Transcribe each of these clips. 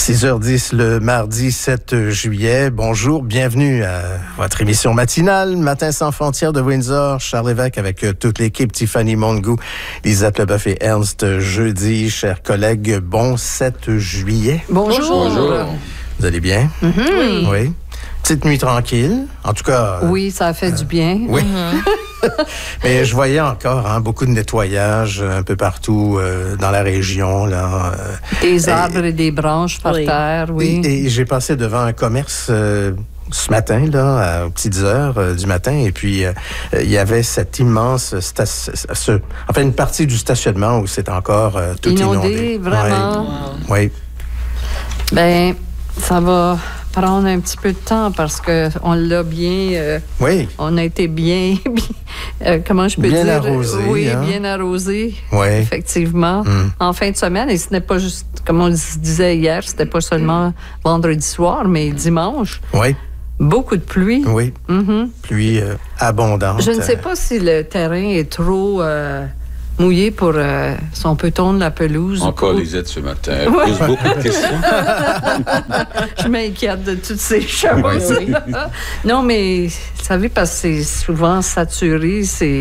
6h10 le mardi 7 juillet. Bonjour, bienvenue à votre émission matinale, Matin sans frontières de Windsor. Charles Lévesque avec toute l'équipe, Tiffany Montagu, Lisette Leboeuf et Ernst Jeudi. Chers collègues, bon 7 juillet. Bonjour. Bonjour. Vous allez bien? Mm-hmm. Oui. Petite nuit tranquille. En tout cas... Oui, ça a fait du bien. Oui. Mais je voyais encore beaucoup de nettoyage un peu partout dans la région. Là, Des arbres et des branches par terre, oui. Et j'ai passé devant un commerce ce matin, là, aux petites heures du matin, et puis il y avait cette immense... une partie du stationnement où c'est encore tout inondé. Vraiment. Oui. Ben, ça va prendre un petit peu de temps parce qu'on l'a bien... oui. On a été bien... comment je peux bien dire? Arrosé, oui, hein? Bien arrosé. Oui. Effectivement. En fin de semaine, et ce n'est pas juste, comme on le disait hier, c'était pas seulement vendredi soir, mais dimanche. Oui. Beaucoup de pluie. Oui. Pluie abondante. Je ne sais pas si le terrain est trop mouillé pour si on peut tondre la pelouse. Encore Lisette ce matin. Elle pose beaucoup de questions. Je m'inquiète de toutes ces choses. Oui. Non, mais vous savez, parce que c'est souvent saturé,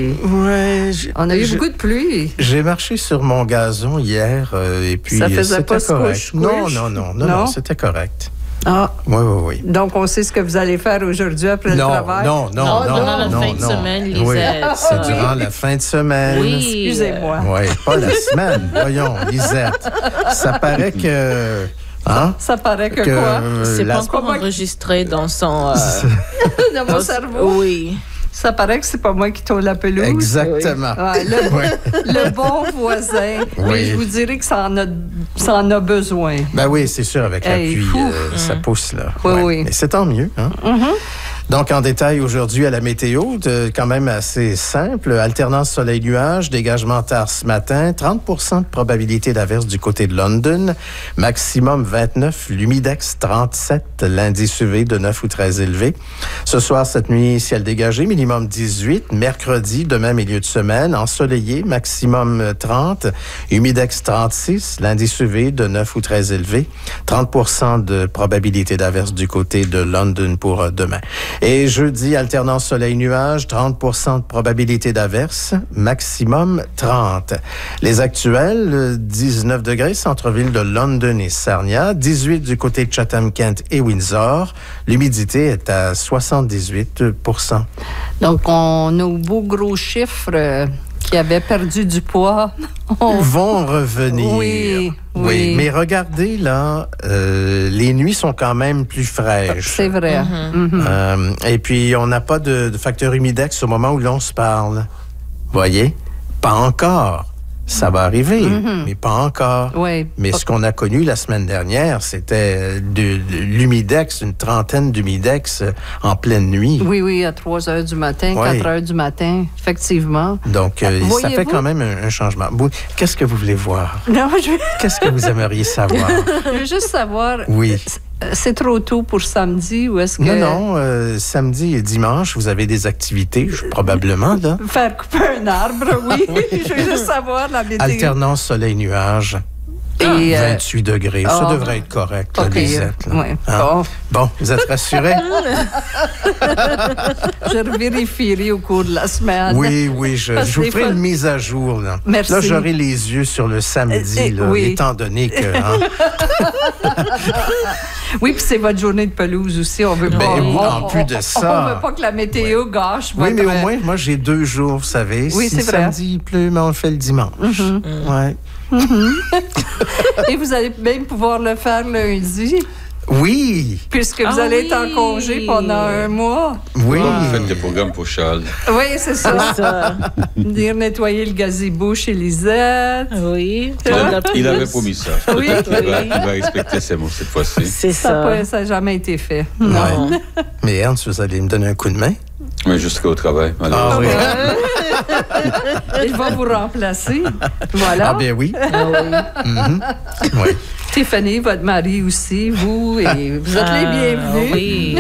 on a eu beaucoup de pluie. J'ai marché sur mon gazon hier et puis ça faisait c'était pas correct. Couche. Non, c'était correct. Ah. Oui. Donc, on sait ce que vous allez faire aujourd'hui après le travail? Non. Durant la fin de semaine, Lisette. Oui, c'est durant la fin de semaine. Oui. Excusez-moi. Oui, pas la semaine. Voyons, Lisette. Ça paraît que... Hein? Ça paraît que quoi? C'est pas encore enregistré dans son... Dans mon cerveau? Oui. Ça paraît que c'est pas moi qui tourne la pelouse. Exactement. Ouais, le bon voisin. Oui. Mais je vous dirais que ça en a besoin. Ben oui, c'est sûr, avec la pluie, ça pousse, là. Oui. Mais c'est tant mieux, hein? Donc, en détail aujourd'hui à la météo, quand même assez simple. Alternance soleil-nuage, dégagement tard ce matin, 30% de probabilité d'averse du côté de London, maximum 29, l'humidex 37, l'indice UV de 9 ou 13 élevé. Ce soir, cette nuit, ciel dégagé, minimum 18. Mercredi, demain, milieu de semaine, ensoleillé, maximum 30, humidex 36, l'indice UV de 9 ou 13 élevé. 30% de probabilité d'averse du côté de London pour demain. Et jeudi, alternance soleil-nuage, 30% de probabilité d'averse, maximum 30. Les actuels, 19 degrés, centre-ville de London et Sarnia, 18 du côté de Chatham-Kent et Windsor. L'humidité est à 78%. Donc, on a beaux gros chiffres qui avaient perdu du poids. Vont revenir. Oui. Mais regardez, là, les nuits sont quand même plus fraîches. C'est vrai. Et puis, on n'a pas de facteur humidex au moment où l'on se parle. Voyez? Pas encore. Ça va arriver, mais pas encore. Oui. Mais ce qu'on a connu la semaine dernière, c'était de l'humidex, une trentaine d'humidex en pleine nuit. Oui, à 3 heures du matin, 4 heures du matin, effectivement. Donc, ça fait quand même un changement. Qu'est-ce que vous voulez voir? Non, Qu'est-ce que vous aimeriez savoir? Je veux juste savoir... Oui. C'est trop tôt pour samedi ou est-ce que... Non, samedi et dimanche, vous avez des activités, probablement, là. Faire couper un arbre, oui. Je veux juste savoir la météo. Alternance soleil-nuage. Et 28 degrés. Ça devrait être correct, là, Lisette. Là. Ouais. Hein? Bon, vous êtes rassurés? Je vérifierai au cours de la semaine. Oui, je vous ferai une mise à jour. Là, merci. Là, j'aurai les yeux sur le samedi, là, étant donné que... Oui, puis c'est votre journée de pelouse aussi. On veut pas... en plus de ça... On veut pas que la météo gâche. Oui, mais au moins, moi, j'ai 2 jours, vous savez. Oui, si c'est vrai. samedi, il pleut, mais on le fait le dimanche. Ouais. Et vous allez même pouvoir le faire lundi. Oui. Puisque vous allez être en congé pendant 1 mois. Oui. Faites le programme pour Charles. Oui, c'est ça. Dire nettoyer le gazebo chez Lisette. Oui. Il avait promis ça. Oui. Il va respecter ses mots cette fois-ci. C'est ça. Ça n'a jamais été fait. Non. Ouais. Mais Ernst, vous allez me donner un coup de main? Oui, jusqu'au travail. Ah oui. Il va vous remplacer. Voilà. Ah bien oui. Oui. Tiffany, votre mari aussi, vous, et vous êtes les bienvenus. Oui.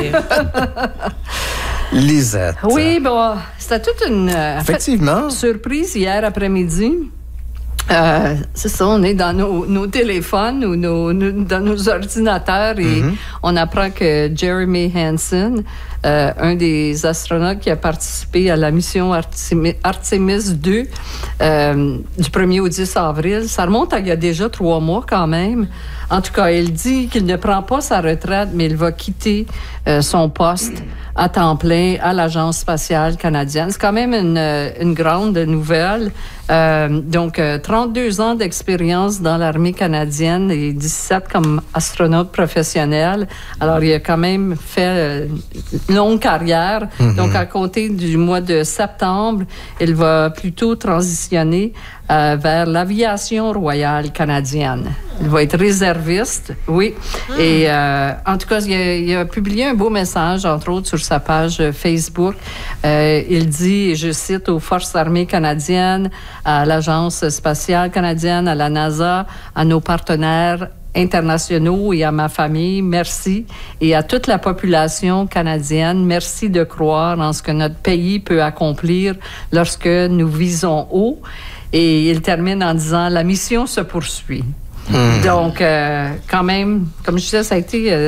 Lisette. Oui, bon, c'était toute une Effectivement. surprise hier après-midi. C'est ça, on est dans nos téléphones ou dans nos ordinateurs et on apprend que Jeremy Hansen, un des astronautes qui a participé à la mission Artemis 2 du 1er au 10 avril, ça remonte à il y a déjà 3 mois quand même. En tout cas, il dit qu'il ne prend pas sa retraite, mais il va quitter son poste à temps plein à l'Agence spatiale canadienne. C'est quand même une grande nouvelle. Donc, 32 ans d'expérience dans l'armée canadienne et 17 comme astronaute professionnel. Alors, il a quand même fait une longue carrière. Donc, à compter du mois de septembre, il va plutôt transitionner vers l'aviation royale canadienne. Il va être réserviste, oui. Et en tout cas, il a publié un beau message, entre autres, sur sa page Facebook. Il dit, je cite, aux Forces armées canadiennes, à l'Agence spatiale canadienne, à la NASA, à nos partenaires internationaux et à ma famille, merci. Et à toute la population canadienne, merci de croire en ce que notre pays peut accomplir lorsque nous visons haut. Et il termine en disant, la mission se poursuit. Donc, quand même, comme je disais, ça a été